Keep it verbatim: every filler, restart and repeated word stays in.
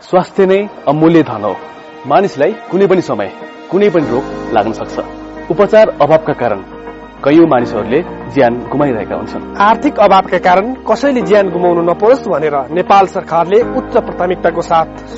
स्वास्थ्य नै अमूल्य धन हो। मानिसलाई कुनै पनि समय कुनै पनि रोग लाग्न सक्छ। उपचार अभावका कारण कैयौं मानिसहरूले ज्यान गुमाइरहेका हुन्छन्। आर्थिक अभावका कारण कसैले ज्यान गुमाउनु नपरोस् भनेर नेपाल सरकारले उच्च प्राथमिकताको साथ